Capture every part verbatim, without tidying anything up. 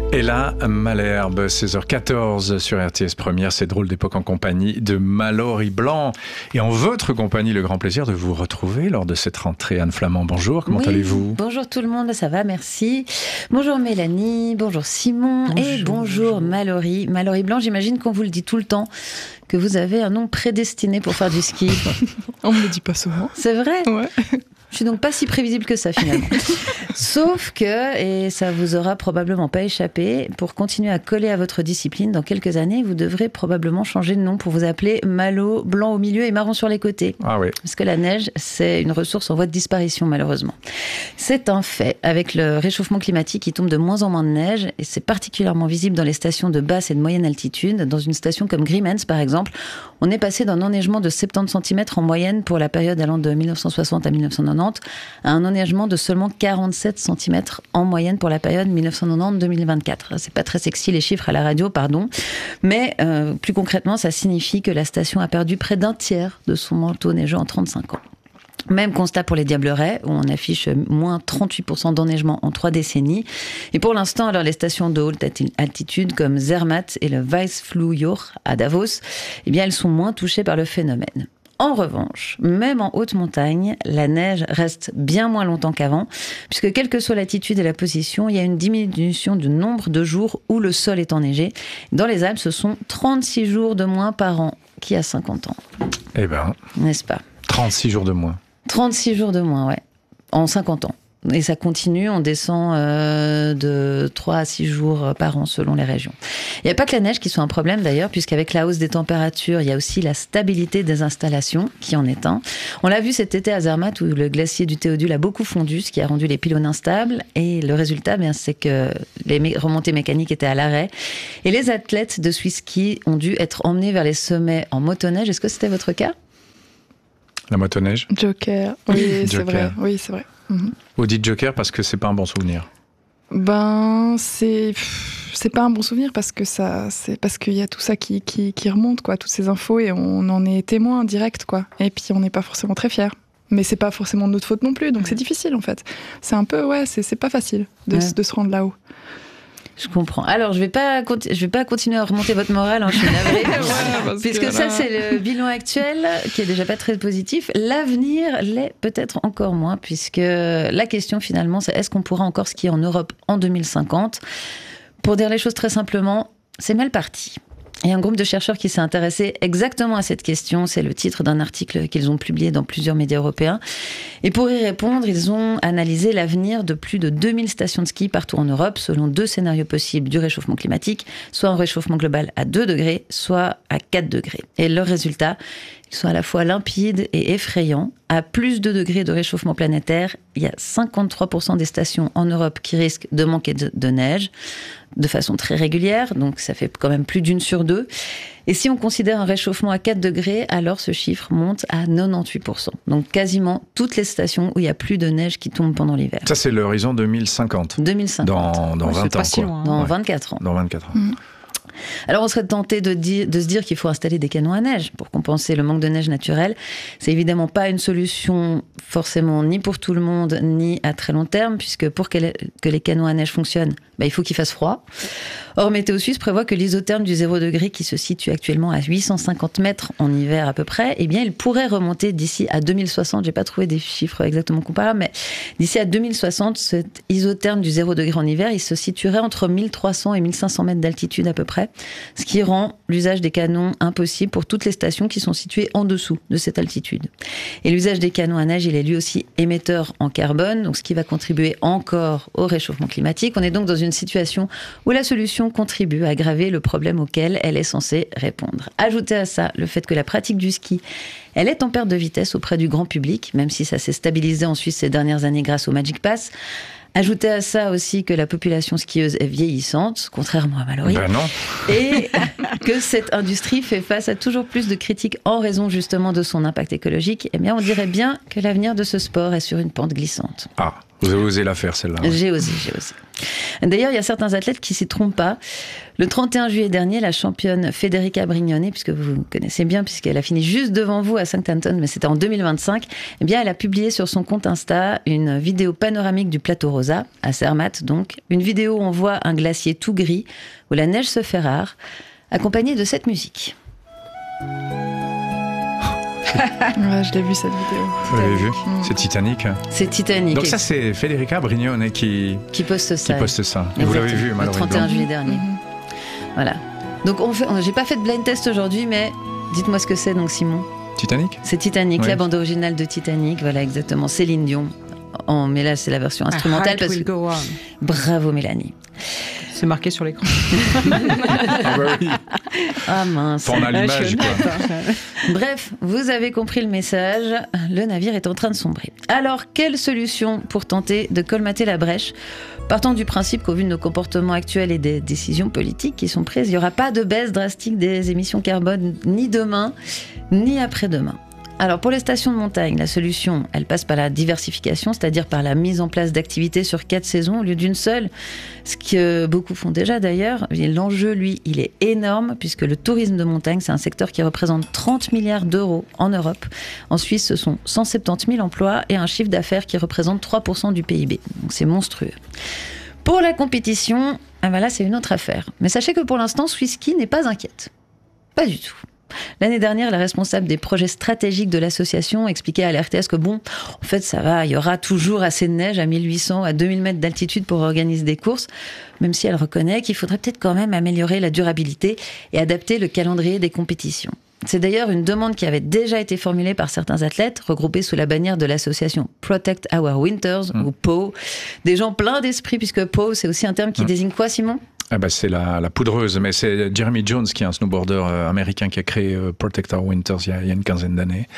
Et là, Malherbe, seize heures quatorze sur R T S Première, c'est Drôle d'époque en compagnie de Mallory Blanc. Et en votre compagnie, le grand plaisir de vous retrouver lors de cette rentrée. Anne Flamand, bonjour, comment oui, allez-vous? Bonjour tout le monde, ça va, merci. Bonjour Mélanie, bonjour Simon bonjour, et bonjour, bonjour. Mallory. Mallory Blanc, j'imagine qu'on vous le dit tout le temps, que vous avez un nom prédestiné pour faire du ski. On me le dit pas souvent. C'est vrai? Ouais. Je suis donc pas si prévisible que ça finalement. Sauf que, et ça vous aura probablement pas échappé, pour continuer à coller à votre discipline, dans quelques années, vous devrez probablement changer de nom pour vous appeler Malo, blanc au milieu et marron sur les côtés. Ah oui. Parce que la neige, c'est une ressource en voie de disparition malheureusement. C'est un fait. Avec le réchauffement climatique, il tombe de moins en moins de neige et c'est particulièrement visible dans les stations de basse et de moyenne altitude. Dans une station comme Grimmens par exemple, on est passé d'un enneigement de soixante-dix centimètres en moyenne pour la période allant de mille neuf cent soixante à mille neuf cent quatre-vingt-dix à un enneigement de seulement quarante-sept centimètres en moyenne pour la période mille neuf cent quatre-vingt-dix à deux mille vingt-quatre. C'est pas très sexy les chiffres à la radio, pardon, mais euh, plus concrètement, ça signifie que la station a perdu près d'un tiers de son manteau neigeux en trente-cinq ans. Même constat pour les Diablerets, où on affiche moins trente-huit pour cent d'enneigement en trois décennies. Et pour l'instant, alors les stations de haute altitude comme Zermatt et le Weißflurjoch à Davos, eh bien, elles sont moins touchées par le phénomène. En revanche, même en haute montagne, la neige reste bien moins longtemps qu'avant, puisque quelle que soit l'altitude et la position, il y a une diminution du nombre de jours où le sol est enneigé. Dans les Alpes, ce sont trente-six jours de moins par an qu'il y a cinquante ans. Eh ben, n'est-ce pas? trente-six jours de moins. trente-six jours de moins, ouais, en cinquante ans. Et ça continue, on descend euh, de trois à six jours par an selon les régions. Il n'y a pas que la neige qui soit un problème d'ailleurs, puisqu'avec la hausse des températures, il y a aussi la stabilité des installations qui en est un. On l'a vu cet été à Zermatt où le glacier du Théodule a beaucoup fondu, ce qui a rendu les pylônes instables. Et le résultat, bien, c'est que les remontées mécaniques étaient à l'arrêt. Et les athlètes de Swiss Ski ont dû être emmenés vers les sommets en motoneige. Est-ce que c'était votre cas? La motoneige? Joker, oui, c'est Joker. vrai. Oui, c'est vrai. Mmh. Vous dites Joker parce que c'est pas un bon souvenir. Ben, c'est c'est pas un bon souvenir parce que ça, c'est parce qu'il y a tout ça qui, qui qui remonte, quoi, toutes ces infos et on en est témoin direct, quoi. Et puis on n'est pas forcément très fiers. Mais c'est pas forcément de notre faute non plus, donc c'est difficile en fait. C'est un peu, ouais, c'est c'est pas facile de, ouais. de se rendre là-haut. Je comprends. Alors, je vais pas, conti- je vais pas continuer à remonter votre morale, hein, je suis navrée. Ouais, puisque que, ça, là... c'est le bilan actuel, qui est déjà pas très positif. L'avenir l'est peut-être encore moins, puisque la question, finalement, c'est est-ce qu'on pourra encore skier en Europe en deux mille cinquante? Pour dire les choses très simplement, c'est mal parti. Il y a un groupe de chercheurs qui s'est intéressé exactement à cette question. C'est le titre d'un article qu'ils ont publié dans plusieurs médias européens. Et pour y répondre, ils ont analysé l'avenir de plus de deux mille stations de ski partout en Europe, selon deux scénarios possibles du réchauffement climatique, soit un réchauffement global à deux degrés, soit à quatre degrés. Et leurs résultats, ils sont à la fois limpides et effrayants. À plus de degrés de réchauffement planétaire, il y a cinquante-trois pour cent des stations en Europe qui risquent de manquer de, de neige de façon très régulière, donc ça fait quand même plus d'une sur deux. Et si on considère un réchauffement à quatre degrés, alors ce chiffre monte à quatre-vingt-dix pour cent. Donc quasiment toutes les stations où il n'y a plus de neige qui tombe pendant l'hiver. Ça, c'est l'horizon deux mille cinquante. deux mille cinquante. Dans, dans ouais, vingt ans, si quoi. Loin, dans ouais. vingt-quatre ans. Dans vingt-quatre ans. Mmh. Alors on serait tenté de, dire, de se dire qu'il faut installer des canons à neige pour compenser le manque de neige naturelle. C'est évidemment pas une solution forcément ni pour tout le monde ni à très long terme, puisque pour que les, que les canons à neige fonctionnent, bah, il faut qu'il fasse froid. Or Météo Suisse prévoit que l'isotherme du zéro degré, qui se situe actuellement à huit cent cinquante mètres en hiver à peu près, eh bien il pourrait remonter d'ici à deux mille soixante. J'ai pas trouvé des chiffres exactement comparables, mais d'ici à deux mille soixante, cet isotherme du zéro degré en hiver, il se situerait entre mille trois cents et mille cinq cents mètres d'altitude à peu près, ce qui rend l'usage des canons impossible pour toutes les stations qui sont situées en dessous de cette altitude. Et l'usage des canons à neige, il est lui aussi émetteur en carbone, donc ce qui va contribuer encore au réchauffement climatique. On est donc dans une situation où la solution contribue à aggraver le problème auquel elle est censée répondre. Ajoutez à ça le fait que la pratique du ski, elle est en perte de vitesse auprès du grand public, même si ça s'est stabilisé en Suisse ces dernières années grâce au Magic Pass. Ajoutez à ça aussi que la population skieuse est vieillissante, contrairement à Mallory. Ben non. Et que cette industrie fait face à toujours plus de critiques en raison justement de son impact écologique. Eh bien, on dirait bien que l'avenir de ce sport est sur une pente glissante. Ah, vous avez osé la faire celle-là. Ouais. J'ai osé, j'ai osé. D'ailleurs, il y a certains athlètes qui s'y trompent pas. Le trente et un juillet dernier, la championne Federica Brignone, puisque vous connaissez bien, puisqu'elle a fini juste devant vous à Southampton, mais c'était en deux mille vingt-cinq, eh bien, elle a publié sur son compte Insta une vidéo panoramique du plateau Rosa, à Zermatt donc. Une vidéo où on voit un glacier tout gris, où la neige se fait rare, accompagnée de cette musique. Ouais, je l'ai vu cette vidéo. Vous l'avez vu ? Mmh. C'est Titanic. C'est Titanic. Donc ça, c'est Federica Brignone qui, qui poste ça. Qui poste ça. Et vous l'avez vu, malheureusement. Le trente et un juillet dernier. Mmh. Voilà. Donc, on fait, on, j'ai pas fait de blind test aujourd'hui, mais dites-moi ce que c'est, donc, Simon. Titanic ? C'est Titanic, oui. La bande originale de Titanic. Voilà, exactement. Céline Dion. Oh, mais là, c'est la version instrumentale. Parce que... go on. Bravo, Mélanie. C'est marqué sur l'écran. Ah bah oui. Ah mince. Pour a l'image, quoi. Bref, vous avez compris le message. Le navire est en train de sombrer. Alors, quelle solution pour tenter de colmater la brèche ? Partant du principe qu'au vu de nos comportements actuels et des décisions politiques qui sont prises, il n'y aura pas de baisse drastique des émissions carbone ni demain, ni après-demain. Alors pour les stations de montagne, la solution, elle passe par la diversification, c'est-à-dire par la mise en place d'activités sur quatre saisons au lieu d'une seule, ce que beaucoup font déjà d'ailleurs. L'enjeu, lui, il est énorme puisque le tourisme de montagne, c'est un secteur qui représente trente milliards d'euros en Europe. En Suisse, ce sont cent soixante-dix mille emplois et un chiffre d'affaires qui représente trois pour cent du P I B. Donc c'est monstrueux. Pour la compétition, ah ben là, c'est une autre affaire. Mais sachez que pour l'instant, Swisski n'est pas inquiète. Pas du tout. L'année dernière, la responsable des projets stratégiques de l'association expliquait à l'R T S que bon, en fait, ça va, il y aura toujours assez de neige à mille huit cents, à deux mille mètres d'altitude pour organiser des courses, même si elle reconnaît qu'il faudrait peut-être quand même améliorer la durabilité et adapter le calendrier des compétitions. C'est d'ailleurs une demande qui avait déjà été formulée par certains athlètes, regroupés sous la bannière de l'association Protect Our Winters, mmh. ou P O W. Des gens pleins d'esprit, puisque P O W, c'est aussi un terme qui mmh. désigne quoi, Simon ? Ah bah c'est la, la poudreuse, mais c'est Jeremy Jones qui est un snowboarder euh, américain qui a créé euh, Protect Our Winters il y a, il y a une quinzaine d'années.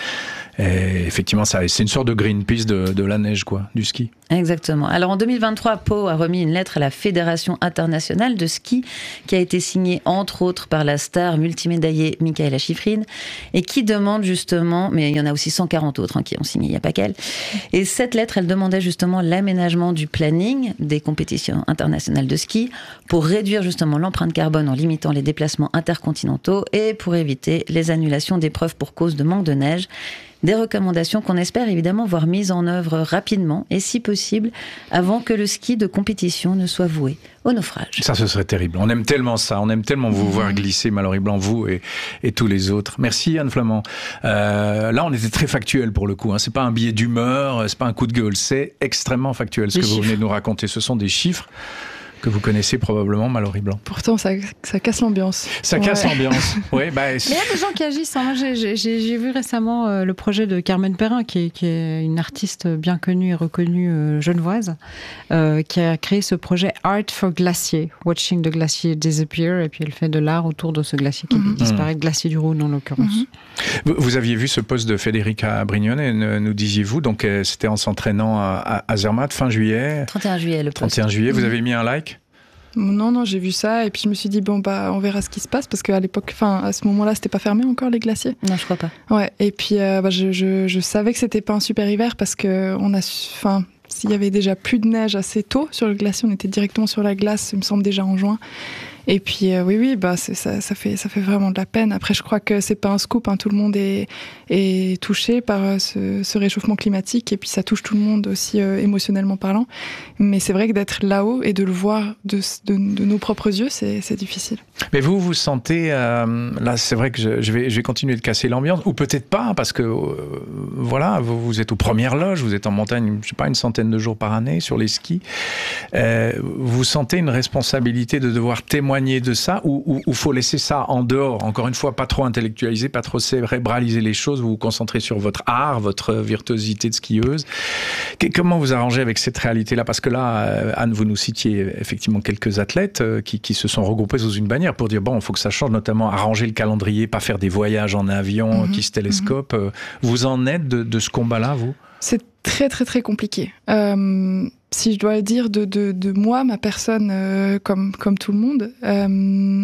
Et effectivement, ça, c'est une sorte de Greenpeace de, de la neige, quoi, du ski. Exactement. Alors en deux mille vingt-trois, P O W a remis une lettre à la Fédération internationale de ski qui a été signée entre autres par la star multimédaillée Mikaela Shiffrin et qui demande justement, mais il y en a aussi cent quarante autres hein, qui ont signé, il n'y a pas qu'elle. Et cette lettre, elle demandait justement l'aménagement du planning des compétitions internationales de ski pour réduire justement l'empreinte carbone en limitant les déplacements intercontinentaux et pour éviter les annulations d'épreuves pour cause de manque de neige. Des recommandations qu'on espère évidemment voir mises en œuvre rapidement et si possible avant que le ski de compétition ne soit voué au naufrage. Ça, ce serait terrible. On aime tellement ça. On aime tellement vous mmh. voir glisser, Mallory Blanc, vous et, et tous les autres. Merci Anne Flamand. Euh, là, on était très factuel pour le coup. Hein. C'est pas un billet d'humeur, c'est pas un coup de gueule. C'est extrêmement factuel ce des que chiffres. Vous venez de nous raconter. Ce sont des chiffres que vous connaissez probablement, Mallory Blanc. Pourtant, ça, ça casse l'ambiance. Ça ouais. casse l'ambiance. Ouais, bah, mais il y a des gens qui agissent. Moi, j'ai, j'ai, j'ai vu récemment euh, le projet de Carmen Perrin, qui est, qui est une artiste bien connue et reconnue euh, genevoise, euh, qui a créé ce projet Art for Glacier, Watching the Glacier Disappear, et puis elle fait de l'art autour de ce glacier qui mm-hmm. disparaît, le glacier du Rhône en l'occurrence. Mm-hmm. Vous, vous aviez vu ce post de Federica Brignone, nous disiez-vous, donc c'était en s'entraînant à, à Zermatt fin juillet. trente et un juillet, le post. trente et un juillet, vous avez mis un like ? Non, non, j'ai vu ça et puis je me suis dit, bon, bah, on verra ce qui se passe parce qu'à l'époque, enfin, à ce moment-là, c'était pas fermé encore les glaciers. Non, je crois pas. Ouais, et puis euh, bah, je, je, je savais que c'était pas un super hiver parce que on a, enfin, s'il y avait déjà plus de neige assez tôt sur le glacier, on était directement sur la glace, il me semble déjà en juin. Et puis euh, oui, oui, bah c'est, ça, ça fait, ça fait vraiment de la peine. Après, je crois que c'est pas un scoop, hein. Tout le monde est, est touché par ce, ce réchauffement climatique, et puis ça touche tout le monde aussi euh, émotionnellement parlant. Mais c'est vrai que d'être là-haut et de le voir de, de, de nos propres yeux, c'est, c'est difficile. Mais vous, vous sentez, euh, là, c'est vrai que je, je vais, je vais continuer de casser l'ambiance, ou peut-être pas, parce que euh, voilà, vous, vous êtes aux premières loges, vous êtes en montagne, je sais pas, une centaine de jours par année sur les skis. Euh, vous sentez une responsabilité de devoir témoigner de ça, ou il faut laisser ça en dehors, encore une fois, pas trop intellectualiser, pas trop cérébraliser les choses, vous vous concentrez sur votre art, votre virtuosité de skieuse. Comment vous arrangez avec cette réalité-là ? Parce que là, Anne, vous nous citiez effectivement quelques athlètes qui, qui se sont regroupés sous une bannière pour dire, bon, il faut que ça change, notamment arranger le calendrier, pas faire des voyages en avion mmh, qui se télescopent. Mmh. Vous en êtes de, de ce combat-là, vous ? C'est très, très, très compliqué. Euh... Si je dois le dire de, de, de moi, ma personne, euh, comme, comme tout le monde, euh,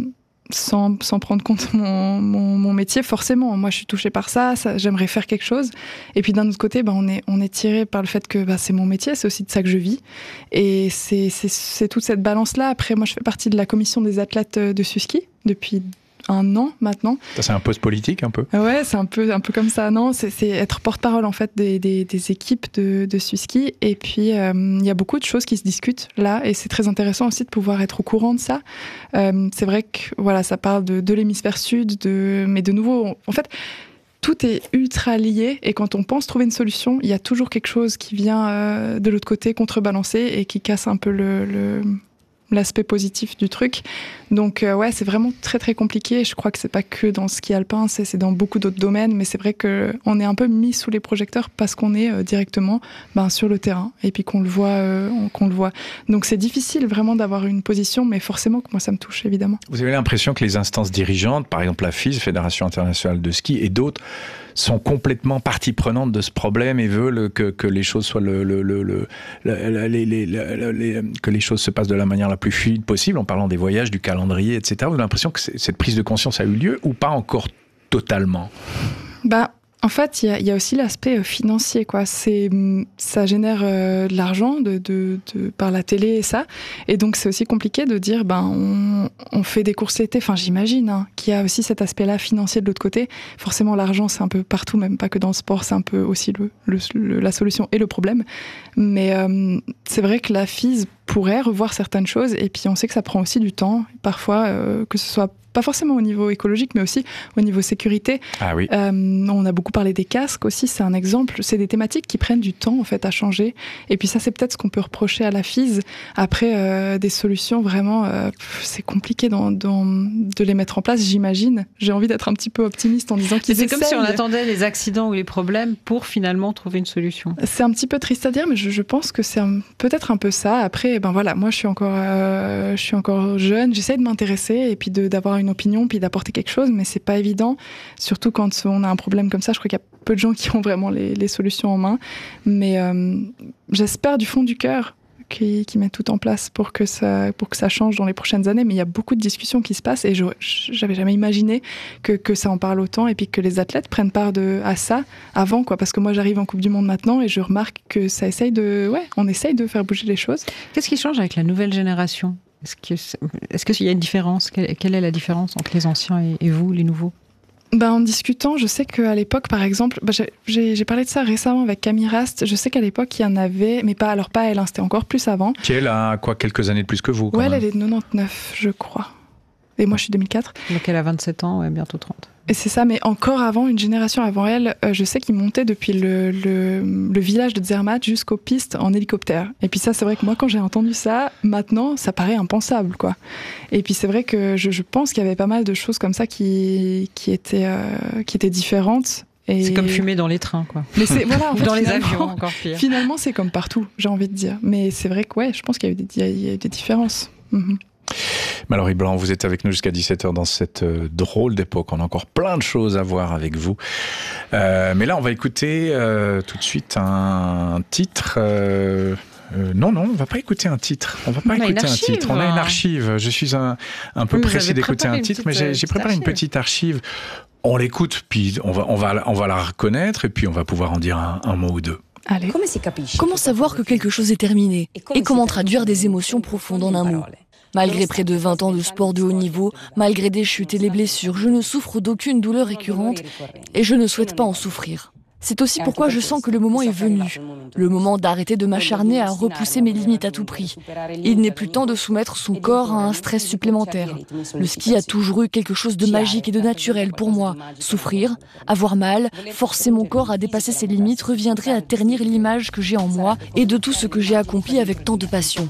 sans, sans prendre compte mon, mon, mon métier, forcément. Moi, je suis touchée par ça, ça j'aimerais faire quelque chose. Et puis d'un autre côté, bah, on est, on est tiré par le fait que bah, c'est mon métier, c'est aussi de ça que je vis. Et c'est, c'est, c'est toute cette balance-là. Après, moi, je fais partie de la commission des athlètes de Suzuki depuis un an maintenant. Ça, c'est un poste politique un peu. Ouais, c'est un peu, un peu comme ça. Non, c'est, c'est être porte-parole en fait des, des, des équipes de, de Suzuki. Et puis, il euh, y a beaucoup de choses qui se discutent là, et c'est très intéressant aussi de pouvoir être au courant de ça. Euh, c'est vrai que voilà, ça parle de, de l'hémisphère sud, de, mais de nouveau, en fait, tout est ultra lié. Et quand on pense trouver une solution, il y a toujours quelque chose qui vient euh, de l'autre côté contrebalancer et qui casse un peu le, le l'aspect positif du truc. Donc euh, ouais, c'est vraiment très très compliqué. Je crois que c'est pas que dans le ski alpin, c'est, c'est dans beaucoup d'autres domaines, mais c'est vrai qu'on est un peu mis sous les projecteurs parce qu'on est euh, directement ben, sur le terrain et puis qu'on le voit, euh, qu'on le voit. Donc c'est difficile vraiment d'avoir une position, mais forcément que moi ça me touche évidemment. Vous avez l'impression que les instances dirigeantes, par exemple la F I S, Fédération internationale de ski, et d'autres, sont complètement partie prenante de ce problème et veulent que, que les choses soient le, le, le, le, le les, les, les, les, que les choses se passent de la manière la plus fluide possible, en parlant des voyages, du calendrier, et cetera. Vous avez l'impression que cette prise de conscience a eu lieu ou pas encore totalement? Bah, en fait, il y, y a aussi l'aspect financier, quoi. C'est, ça génère euh, de l'argent de, de, de, par la télé et ça. Et donc, c'est aussi compliqué de dire, ben, on, on fait des courses l'été. Enfin, j'imagine hein, qu'il y a aussi cet aspect-là financier de l'autre côté. Forcément, l'argent, c'est un peu partout, même pas que dans le sport. C'est un peu aussi le, le, le, la solution et le problème. Mais euh, c'est vrai que la F I S pourrait revoir certaines choses. Et puis, on sait que ça prend aussi du temps. Parfois, euh, que ce soit pas forcément au niveau écologique, mais aussi au niveau sécurité. Ah oui. Euh, on a beaucoup parlé des casques aussi, c'est un exemple. C'est des thématiques qui prennent du temps en fait à changer. Et puis ça, c'est peut-être ce qu'on peut reprocher à la F I S. Après, euh, des solutions vraiment, euh, c'est compliqué dans, dans, de les mettre en place, j'imagine. J'ai envie d'être un petit peu optimiste en disant qu'ils c'est essayent. comme si on attendait les accidents ou les problèmes pour finalement trouver une solution. C'est un petit peu triste à dire, mais je, je pense que c'est un, peut-être un peu ça. Après, ben voilà, moi je suis encore, euh, je suis encore jeune. J'essaie de m'intéresser et puis de, d'avoir une opinion puis d'apporter quelque chose, mais c'est pas évident, surtout quand on a un problème comme ça. Je crois qu'il y a peu de gens qui ont vraiment les, les solutions en main, mais euh, j'espère du fond du cœur qu'ils, qu'ils mettent tout en place pour que ça, pour que ça change dans les prochaines années. Mais il y a beaucoup de discussions qui se passent et je, j'avais jamais imaginé que, que ça en parle autant et puis que les athlètes prennent part de, à ça avant, quoi, parce que moi j'arrive en Coupe du Monde maintenant et je remarque que ça essaye de, ouais, on essaye de faire bouger les choses. Qu'est-ce qui change avec la nouvelle génération ? Est-ce, que, est-ce qu'il y a une différence ? quelle, quelle est la différence entre les anciens et, et vous, les nouveaux ? Ben, en discutant, je sais qu'à l'époque, par exemple, ben j'ai, j'ai, j'ai parlé de ça récemment avec Camille Rast. Je sais qu'à l'époque, il y en avait, mais pas, alors pas elle, hein, c'était encore plus avant. Qui elle a quoi, quelques années de plus que vous quand Ouais, même. elle est de quatre-vingt-dix-neuf, je crois. Et moi, je suis deux mille quatre. Donc elle a vingt-sept ans, ouais, bientôt trente. Et c'est ça, mais encore avant, une génération avant elle, euh, je sais qu'ils montaient depuis le, le, le village de Zermatt jusqu'aux pistes en hélicoptère. Et puis ça, c'est vrai que moi, quand j'ai entendu ça, maintenant, ça paraît impensable, quoi. Et puis c'est vrai que je, je pense qu'il y avait pas mal de choses comme ça qui, qui, étaient, euh, qui étaient différentes. Et... C'est comme fumer dans les trains, quoi. Mais c'est, voilà, en fait, dans les avions, encore pire. Finalement, c'est comme partout, j'ai envie de dire. Mais c'est vrai que ouais, je pense qu'il y a eu des, il y a eu des différences. Mm-hmm. Mallory Blanc, vous êtes avec nous jusqu'à dix-sept heures dans cette euh, drôle d'époque. On a encore plein de choses à voir avec vous. Euh, mais là, on va écouter euh, tout de suite un titre. Euh, euh, non, non, on va pas écouter un titre. On va pas on écouter un archive, titre. On a une archive. Je suis un, un peu vous pressé d'écouter un titre, petite, mais j'ai, j'ai préparé archive. une petite archive. On l'écoute, puis on va, on va, on va la reconnaître, et puis on va pouvoir en dire un, un mot ou deux. Allez. Comment savoir que quelque chose est terminé ? Et comment traduire des émotions profondes en un mot ? Malgré près de vingt ans de sport de haut niveau, malgré des chutes et des blessures, je ne souffre d'aucune douleur récurrente et je ne souhaite pas en souffrir. C'est aussi pourquoi je sens que le moment est venu. Le moment d'arrêter de m'acharner à repousser mes limites à tout prix. Il n'est plus temps de soumettre son corps à un stress supplémentaire. Le ski a toujours eu quelque chose de magique et de naturel pour moi. Souffrir, avoir mal, forcer mon corps à dépasser ses limites reviendrait à ternir l'image que j'ai en moi et de tout ce que j'ai accompli avec tant de passion.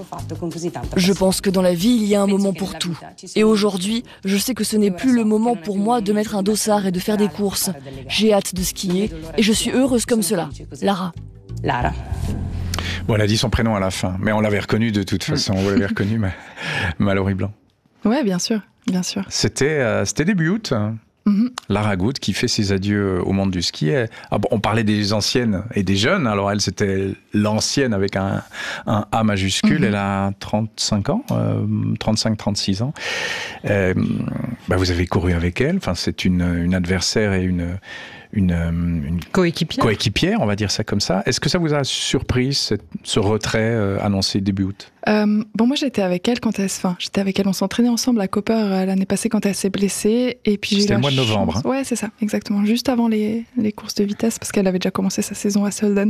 Je pense que dans la vie, il y a un moment pour tout. Et aujourd'hui, je sais que ce n'est plus le moment pour moi de mettre un dossard et de faire des courses. J'ai hâte de skier et je suis heureuse comme cela. Lara. Lara. Bon, elle a dit son prénom à la fin, mais on l'avait reconnu de toute façon. Vous l'avez reconnu, mais Mallory Blanc. Ouais, bien sûr, bien sûr. C'était, euh, c'était début août. Mmh. Lara Good qui fait ses adieux au monde du ski. Elle, ah bon, on parlait des anciennes et des jeunes, alors elle c'était l'ancienne avec un, un A majuscule, mmh. Elle a trente-cinq ans, euh, trente-cinq trente-six ans. Euh, bah vous avez couru avec elle, enfin, c'est une, une adversaire et une... Une, une coéquipière. coéquipière, on va dire ça comme ça. Est-ce que ça vous a surpris, cette, ce retrait euh, annoncé début août? euh, Bon, moi j'étais avec elle quand elle, enfin, j'étais avec elle. On s'entraînait ensemble à Copper euh, l'année passée quand elle s'est blessée. Et puis j'ai C'était eu le mois de chance... novembre. Hein. Ouais, c'est ça, exactement. Juste avant les, les courses de vitesse, parce qu'elle avait déjà commencé sa saison à Solden.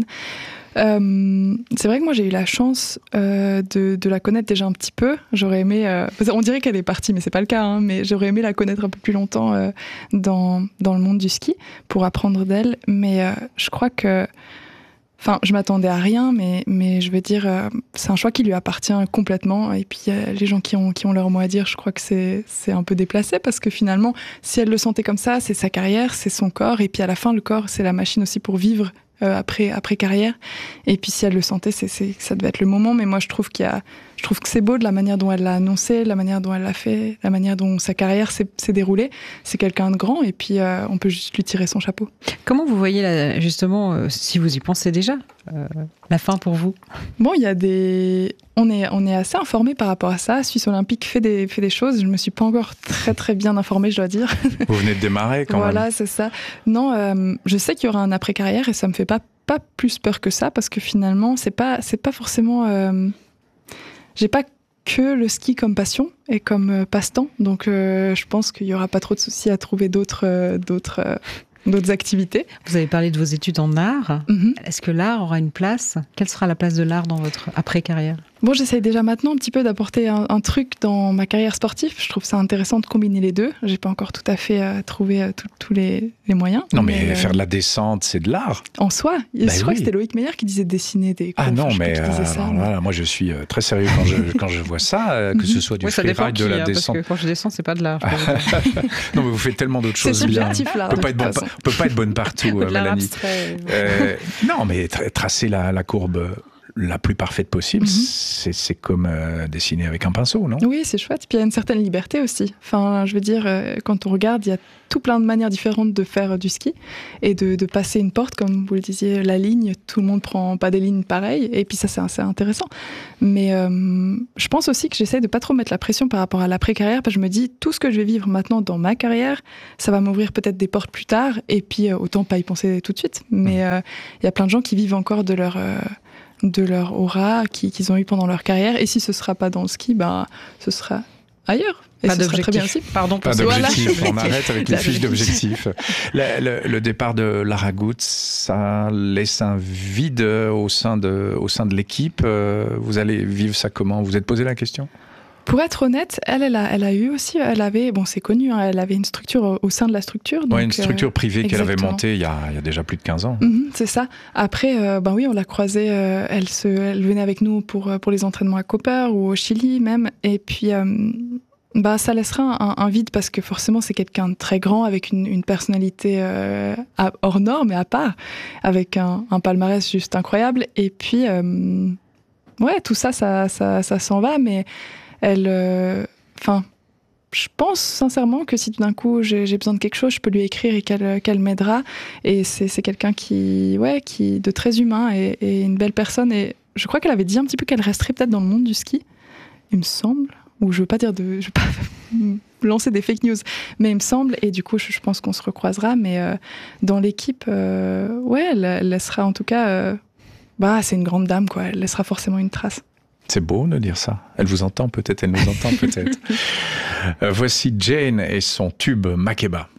Euh, c'est vrai que moi j'ai eu la chance euh, de, de la connaître déjà un petit peu. J'aurais aimé, euh, on dirait qu'elle est partie, mais c'est pas le cas. Hein, mais j'aurais aimé la connaître un peu plus longtemps euh, dans dans le monde du ski pour apprendre d'elle. Mais euh, je crois que, enfin, je m'attendais à rien, mais mais je veux dire, euh, c'est un choix qui lui appartient complètement. Et puis euh, les gens qui ont qui ont leur mot à dire, je crois que c'est c'est un peu déplacé parce que finalement, si elle le sentait comme ça, c'est sa carrière, c'est son corps. Et puis à la fin, le corps, c'est la machine aussi pour vivre. Euh, après après carrière, et puis si elle le sentait, c'est, c'est ça devait être le moment. Mais moi je trouve qu'il y a, je trouve que c'est beau de la manière dont elle l'a annoncé, la manière dont elle l'a fait, la manière dont sa carrière s'est, s'est déroulée. C'est quelqu'un de grand, et puis euh, on peut juste lui tirer son chapeau. Comment vous voyez la, justement, euh, si vous y pensez déjà, euh, la fin pour vous? Bon, il y a des, on est on est assez informé par rapport à ça. Suisse Olympique fait des fait des choses. Je me suis pas encore très très bien informée, je dois dire. Vous venez de démarrer quand voilà, même. Voilà, c'est ça. Non, euh, je sais qu'il y aura un après carrière et ça me fait pas pas plus peur que ça parce que finalement c'est pas c'est pas forcément euh, j'ai pas que le ski comme passion et comme euh, passe-temps, donc euh, je pense qu'il y aura pas trop de soucis à trouver d'autres euh, d'autres euh, d'autres activités. Vous avez parlé de vos études en art. Mm-hmm. Est-ce que l'art aura une place? Quelle sera la place de l'art dans votre après-carrière? Bon, j'essaye déjà maintenant un petit peu d'apporter un, un truc dans ma carrière sportive. Je trouve ça intéressant de combiner les deux. J'ai pas encore tout à fait euh, trouvé euh, tous les, les moyens. Non, mais, mais euh, faire de la descente, c'est de l'art. En soi. Ben je crois oui. que c'était Loïc Meyer qui disait dessiner des cours. Ah non, enfin, mais, euh, ça, alors, mais... Voilà, moi je suis euh, très sérieux quand je, quand je vois ça, euh, que ce soit du oui, freeride, de la hein, descente. Parce que quand je descends, c'est pas de l'art. Non, mais vous faites tellement d'autres choses bien. C'est subjectif, l'art. On peut, bon, peut pas être bonne partout, euh, Mélanie. Abstrait. Euh, non, mais tra- tracer la, la courbe la plus parfaite possible, mm-hmm. c'est, c'est comme euh, dessiner avec un pinceau, non? Oui, c'est chouette. Puis il y a une certaine liberté aussi. Enfin, je veux dire, euh, quand on regarde, il y a tout plein de manières différentes de faire du ski et de, de passer une porte, comme vous le disiez, la ligne. Tout le monde prend pas des lignes pareilles. Et puis ça, c'est assez intéressant. Mais euh, je pense aussi que j'essaie de pas trop mettre la pression par rapport à l'après-carrière, parce que je me dis, tout ce que je vais vivre maintenant dans ma carrière, ça va m'ouvrir peut-être des portes plus tard. Et puis euh, autant pas y penser tout de suite. Mais il euh, y a plein de gens qui vivent encore de leur euh, de leur aura qui, qu'ils ont eu pendant leur carrière. Et si ce sera pas dans le ski, ben, ce sera ailleurs. Et pas ce sera très bien aussi. Pardon, pas d'objectif. Voilà. On arrête avec les fiches d'objectifs. Le, le, le départ de Lara Good, ça laisse un vide au sein de, au sein de l'équipe. Vous allez vivre ça comment? Vous vous êtes posé la question? Pour être honnête, elle, elle a, elle a eu aussi, elle avait, bon, c'est connu, hein, elle avait une structure au sein de la structure. Donc, ouais, une structure privée euh, qu'elle avait montée il y, a, il y a déjà plus de quinze ans. Mm-hmm, c'est ça. Après, euh, ben oui, on l'a croisée, euh, elle, se, elle venait avec nous pour, pour les entraînements à Copper ou au Chili même. Et puis, euh, bah, ça laissera un, un vide parce que forcément, c'est quelqu'un de très grand avec une, une personnalité euh, à, hors norme et à part, avec un, un palmarès juste incroyable. Et puis, euh, ouais, tout ça, ça, ça, ça s'en va, mais elle, enfin, euh, je pense sincèrement que si tout d'un coup j'ai, j'ai besoin de quelque chose, je peux lui écrire et qu'elle, qu'elle m'aidera. Et c'est, c'est quelqu'un qui, ouais, qui de très humain et, et une belle personne. Et je crois qu'elle avait dit un petit peu qu'elle resterait peut-être dans le monde du ski, il me semble. Ou je veux pas dire de, je veux pas lancer des fake news, mais il me semble. Et du coup, je, je pense qu'on se recroisera. Mais euh, dans l'équipe, euh, ouais, elle, elle laissera en tout cas, euh, bah, c'est une grande dame, quoi. Elle laissera forcément une trace. C'est beau de dire ça. Elle vous entend peut-être, elle nous entend peut-être. euh, voici Jane et son tube Makeba.